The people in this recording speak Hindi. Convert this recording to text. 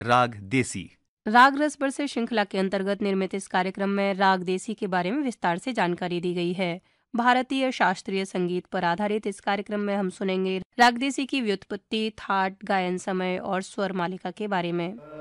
राग देसी। राग रस बरसे श्रृंखला के अंतर्गत निर्मित इस कार्यक्रम में राग देसी के बारे में विस्तार से जानकारी दी गई है। भारतीय शास्त्रीय संगीत पर आधारित इस कार्यक्रम में हम सुनेंगे राग देसी की व्युत्पत्ति, थाट, गायन समय और स्वर मालिका के बारे में।